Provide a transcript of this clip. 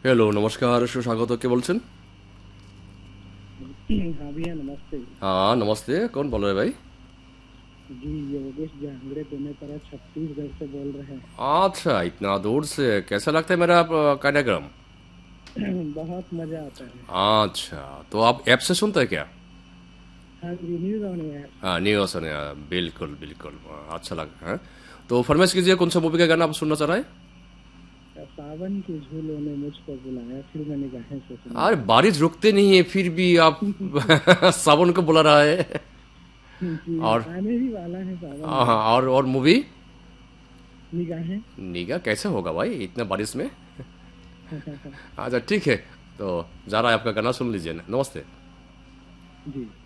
Hello नमस्कार सुस्वागत के बोलছেন? हाँ भैया नमस्ते। हाँ नमस्ते, कौन बोल रहे हैं भाई? जी योगेश जांगड़े पुणेपरा छत्तीसगढ़ से बोल रहे हैं। अच्छा, इतना दूर से कैसा लगता है मेरा कार्यक्रम? बहुत मजा आता है। अच्छा, तो आप ऐप से सुनते हैं क्या? हाँ जी न्यूज ऑन एयर। हाँ न्यूज़ सुने, बिल्कुल बिल्कुल, अच्छा लगा है। तो फरमाइश कीजिए, कौन सा मूवी का गाना आप सुनना चाह रहे हैं? सावन के झूलों ने मुझको बुलाया फिर मैंने निगाहें से अरे सुनाया। बारिश रुकते नहीं है फिर भी आप सावन को बुला रहा है। जी हाँ और आने ही वाला है सावन हाँ हाँ, में। और मूवी? निगाहें। निगा कैसे होगा भाई इतना बारिश में? अच्छा ठीक है, तो जा रहा है आपका गाना, सुन लीजिए, नमस्ते। जी।